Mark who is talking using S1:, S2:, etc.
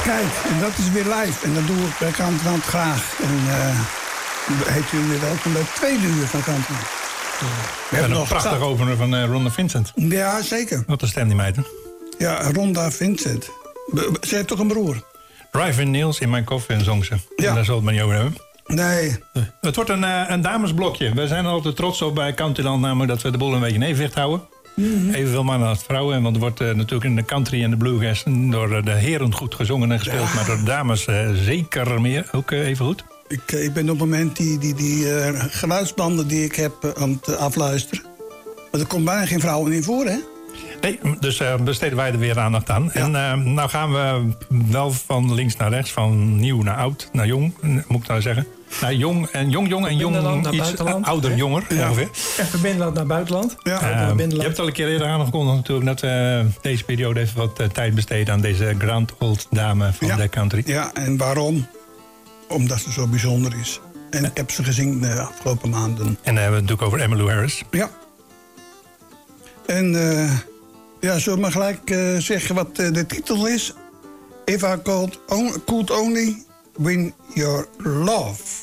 S1: Kijk, en dat is weer live. En dat doe ik bij Kanterland graag. En heet u weer welkom bij het tweede uur van Kanterland.
S2: We hebben een prachtig opener van Ronda Vincent.
S1: Ja, zeker.
S2: Wat een stem die meid, hè?
S1: Ja, Ronda Vincent. Ze heeft toch een broer?
S2: Drive-in Nails in mijn koffie en zong ze.
S1: Ja.
S2: En daar zal het maar niet over hebben.
S1: Nee.
S2: Het wordt een damesblokje. We zijn er altijd trots op bij Countryland, namelijk dat we de boel een beetje in evenwicht houden. Mm-hmm. Evenveel mannen als vrouwen. Want er wordt natuurlijk in de country en de bluegrass door de heren goed gezongen en gespeeld. Ja. Maar door de dames zeker meer. Ook even goed.
S1: Ik ben op het moment die geluidsbanden die ik heb aan het afluisteren. Maar er komt bijna geen vrouwen in voor, hè?
S2: Nee, dus besteden wij er weer aandacht aan. Ja. En nou gaan we wel van links naar rechts, van nieuw naar oud, naar jong, moet ik nou zeggen. Naar jong en jong iets ouder, jonger, ongeveer.
S3: En van binnenland naar buitenland.
S2: Ja. Je hebt al een keer eerder aangekondigd natuurlijk dat we deze periode even wat tijd besteden aan deze grand old dame van de country.
S1: Ja, en waarom? Omdat ze zo bijzonder is. En ik heb ze gezien de afgelopen maanden.
S2: En dan hebben we het natuurlijk over Emmylou Harris.
S1: Ja. En zullen we maar gelijk zeggen wat de titel is? If I could only win your love.